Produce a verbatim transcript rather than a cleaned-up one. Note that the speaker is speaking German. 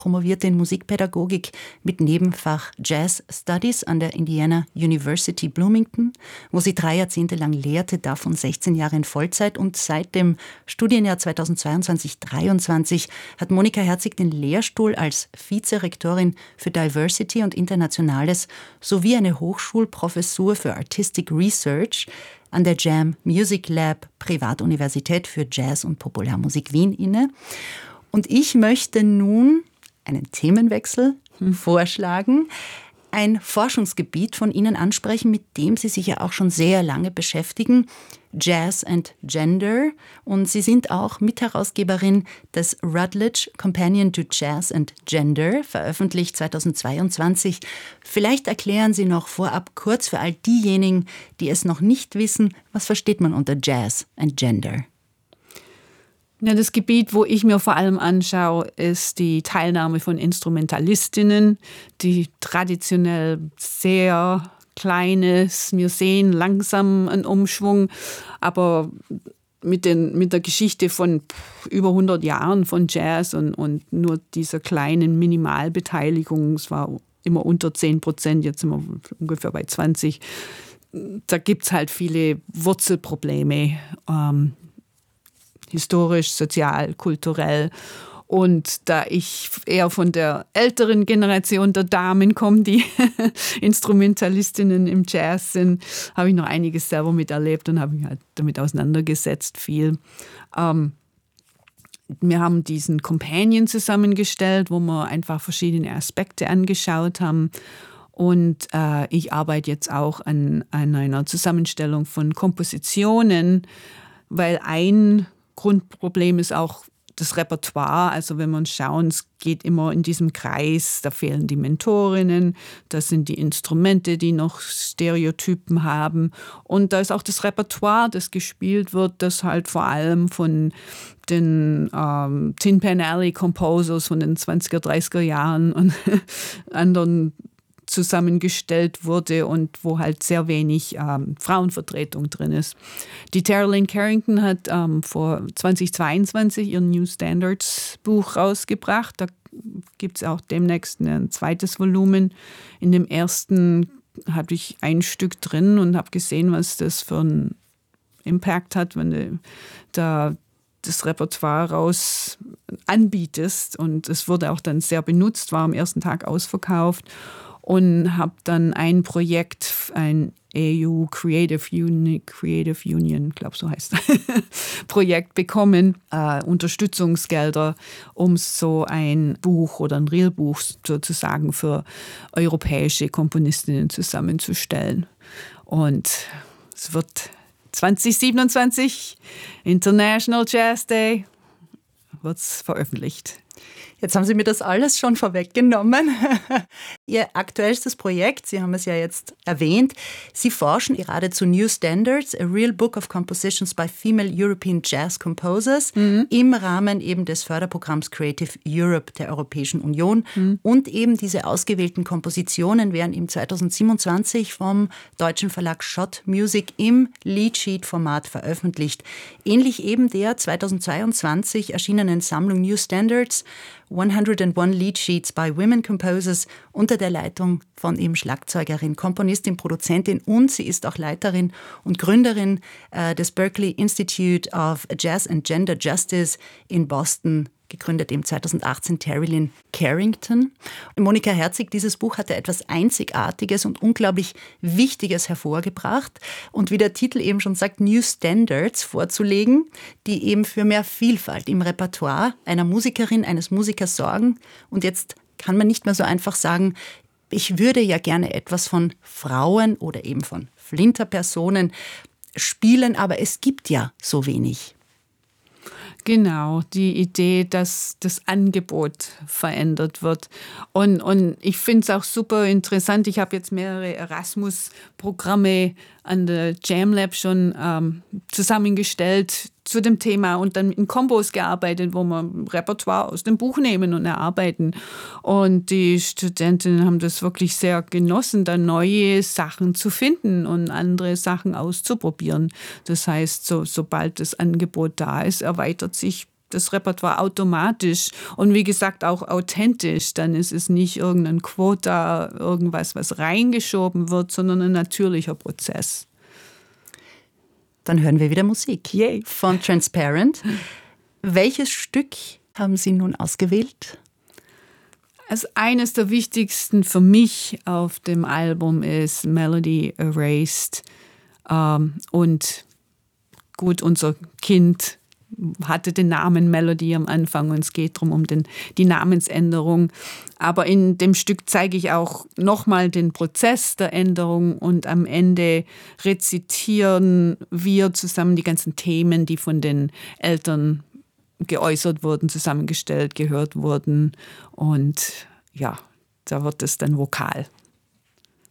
promovierte in Musikpädagogik mit Nebenfach Jazz Studies an der Indiana University Bloomington, wo sie drei Jahrzehnte lang lehrte, davon sechzehn Jahre in Vollzeit. Und seit dem Studienjahr zweitausendzweiundzwanzig dreiundzwanzig hat Monika Herzig den Lehrstuhl als Vizerektorin für Diversity und Internationales sowie eine Hochschulprofessur für Artistic Research an der Jam Music Lab Privatuniversität für Jazz und Popularmusik Wien inne. Und ich möchte nun einen Themenwechsel hm. vorschlagen, ein Forschungsgebiet von Ihnen ansprechen, mit dem Sie sich ja auch schon sehr lange beschäftigen, Jazz and Gender. Und Sie sind auch Mitherausgeberin des Routledge Companion to Jazz and Gender, veröffentlicht zweitausendzweiundzwanzig. Vielleicht erklären Sie noch vorab kurz für all diejenigen, die es noch nicht wissen, was versteht man unter Jazz and Gender? Ja, das Gebiet, wo ich mir vor allem anschaue, ist die Teilnahme von Instrumentalistinnen, die traditionell sehr kleines, wir sehen langsam einen Umschwung, aber mit, den, mit der Geschichte von über hundert Jahren von Jazz und, und nur dieser kleinen Minimalbeteiligung, es war immer unter zehn Prozent, jetzt sind wir ungefähr bei zwanzig, da gibt es halt viele Wurzelprobleme, ähm, historisch, sozial, kulturell. Und da ich eher von der älteren Generation der Damen komme, die Instrumentalistinnen im Jazz sind, habe ich noch einiges selber miterlebt und habe mich halt damit auseinandergesetzt, viel. Ähm, wir haben diesen Companion zusammengestellt, wo wir einfach verschiedene Aspekte angeschaut haben. Und äh, ich arbeite jetzt auch an, an einer Zusammenstellung von Kompositionen, weil ein Grundproblem ist auch das Repertoire. Also wenn wir schauen, es geht immer in diesem Kreis, da fehlen die Mentorinnen, das sind die Instrumente, die noch Stereotypen haben. Und da ist auch das Repertoire, das gespielt wird, das halt vor allem von den ähm, Tin Pan Alley Composers von den zwanziger, dreißiger Jahren und anderen zusammengestellt wurde und wo halt sehr wenig ähm, Frauenvertretung drin ist. Die Tara Lynn Carrington hat ähm, vor zweitausendzweiundzwanzig ihr New Standards Buch rausgebracht. Da gibt es auch demnächst ein zweites Volumen. In dem ersten hatte ich ein Stück drin und habe gesehen, was das für einen Impact hat, wenn du da das Repertoire raus anbietest. Und es wurde auch dann sehr benutzt, war am ersten Tag ausverkauft. Und habe dann ein Projekt, ein E U Creative Union, Creative Union, glaube so heißt Projekt bekommen, äh, Unterstützungsgelder, um so ein Buch oder ein Reelbuch sozusagen für europäische Komponistinnen zusammenzustellen. Und es wird zweitausendsiebenundzwanzig, International Jazz Day, wird es veröffentlicht. Jetzt haben Sie mir das alles schon vorweggenommen. Ihr aktuellstes Projekt, Sie haben es ja jetzt erwähnt, Sie forschen gerade zu New Standards, a Real Book of Compositions by Female European Jazz Composers, mhm. im Rahmen eben des Förderprogramms Creative Europe der Europäischen Union. Mhm. Und eben diese ausgewählten Kompositionen werden im zweitausendsiebenundzwanzig vom deutschen Verlag Schott Music im Leadsheet-Format veröffentlicht. Ähnlich eben der zweitausendzweiundzwanzig erschienenen Sammlung New Standards, hundertundeins Lead Sheets by Women Composers unter der Leitung von eben Schlagzeugerin, Komponistin, Produzentin und sie ist auch Leiterin und Gründerin äh, des Berklee Institute of Jazz and Gender Justice in Boston, gegründet im zweitausendachtzehn Tara Lynn Carrington. Monika Herzig, dieses Buch hatte etwas Einzigartiges und unglaublich Wichtiges hervorgebracht und wie der Titel eben schon sagt, New Standards vorzulegen, die eben für mehr Vielfalt im Repertoire einer Musikerin, eines Musikers sorgen. Und jetzt kann man nicht mehr so einfach sagen, ich würde ja gerne etwas von Frauen oder eben von Flinterpersonen spielen, aber es gibt ja so wenig. Genau, die Idee, dass das Angebot verändert wird. Und, und ich finde es auch super interessant. Ich habe jetzt mehrere Erasmus-Programme an der JamLab schon ähm, zusammengestellt zu dem Thema und dann in Kombos gearbeitet, wo wir Repertoire aus dem Buch nehmen und erarbeiten. Und die Studentinnen haben das wirklich sehr genossen, da neue Sachen zu finden und andere Sachen auszuprobieren. Das heißt, so, sobald das Angebot da ist, erweitert sich das Repertoire automatisch und wie gesagt auch authentisch. Dann ist es nicht irgendein Quota, irgendwas, was reingeschoben wird, sondern ein natürlicher Prozess. Dann hören wir wieder Musik. Yay. Von Transparent. Welches Stück haben Sie nun ausgewählt? Also eines der wichtigsten für mich auf dem Album ist Melody Erased. Ähm, und gut, unser Kind hatte den Namen Melody am Anfang und es geht darum, um den, die Namensänderung. Aber in dem Stück zeige ich auch nochmal den Prozess der Änderung und am Ende rezitieren wir zusammen die ganzen Themen, die von den Eltern geäußert wurden, zusammengestellt, gehört wurden und ja, da wird es dann vokal.